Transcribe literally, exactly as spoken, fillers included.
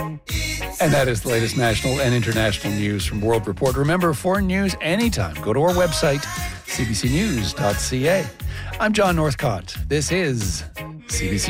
And that is the latest national and international news from World Report. Remember, for news anytime, go to our website, c b c news dot c a. I'm John Northcott. This is C B C